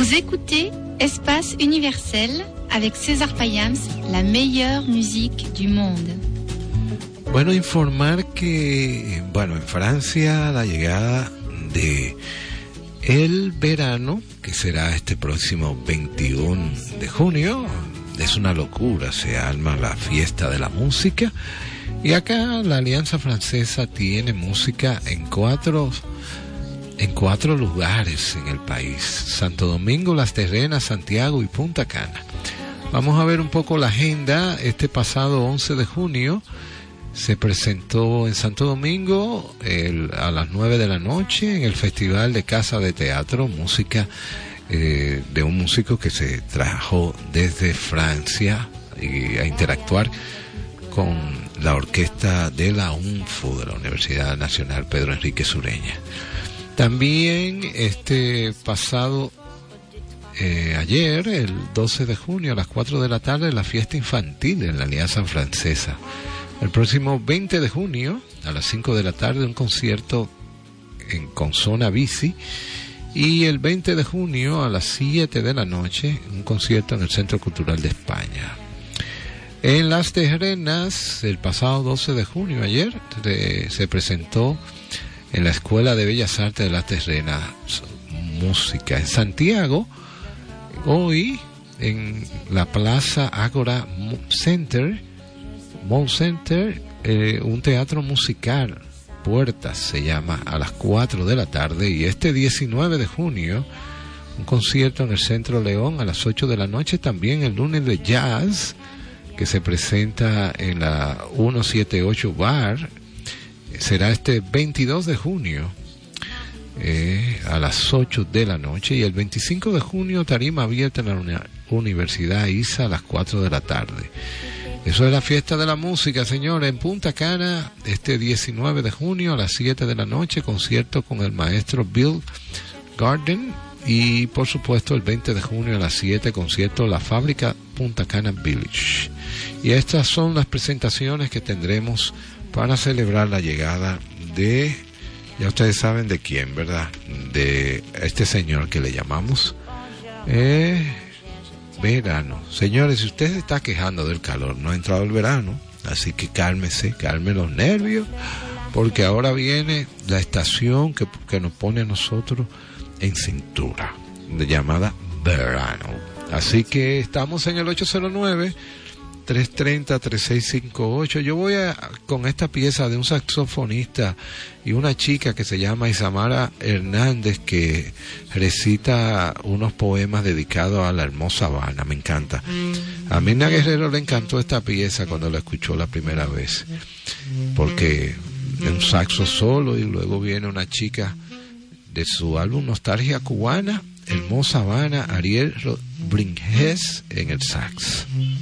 Vous écoutez Espace Universel avec César Payams, la meilleure musique du monde. Bueno, informar que, en Francia la llegada de el verano, que será este próximo 21 de junio, es una locura, se arma la fiesta de la música, y acá la Alianza Francesa tiene música en cuatro lugares en el país: Santo Domingo, Las Terrenas, Santiago y Punta Cana. Vamos a ver un poco la agenda. Este pasado 11 de junio se presentó en Santo Domingo a las 9 de la noche en el Festival de Casa de Teatro, música de un músico que se trajo desde Francia a interactuar con la orquesta de la UNFU, de la Universidad Nacional Pedro Enrique Sureña. También este pasado ayer, el 12 de junio, a las 4 de la tarde, la fiesta infantil en la Alianza Francesa. El próximo 20 de junio, a las 5 de la tarde, un concierto con zona bici. Y el 20 de junio, a las 7 de la noche, un concierto en el Centro Cultural de España. En Las Terrenas, el pasado 12 de junio, ayer, se presentó en la Escuela de Bellas Artes de Las Terrenas música. En Santiago, hoy, en la Plaza Ágora Mall Center, un teatro musical, Puertas se llama, a las 4 de la tarde. Y este 19 de junio, un concierto en el Centro León a las 8 de la noche. También el lunes de jazz, que se presenta en la 178 Bar, será este 22 de junio a las 8 de la noche. Y el 25 de junio, tarima abierta en la Universidad ISA a las 4 de la tarde. Eso es la fiesta de la música, señores, en Punta Cana. Este 19 de junio a las 7 de la noche, concierto con el maestro Bill Garden. Y por supuesto el 20 de junio a las 7, concierto La Fábrica Punta Cana Village. Y estas son las presentaciones que tendremos para celebrar la llegada de, ya ustedes saben de quién, ¿verdad? De este señor que le llamamos verano. Señores, si usted se está quejando del calor, no ha entrado el verano, así que cálmese, calme los nervios, porque ahora viene la estación que nos pone a nosotros en cintura, llamada verano. Así que estamos en el 809-330-3658. Yo voy con esta pieza de un saxofonista y una chica que se llama Isamara Hernández, que recita unos poemas dedicados a la hermosa Habana. Me encanta. A Mirna Guerrero le encantó esta pieza cuando la escuchó la primera vez, porque es un saxo solo y luego viene una chica de su álbum Nostalgia Cubana, Hermosa Habana, Ariel Rodríguez en el sax.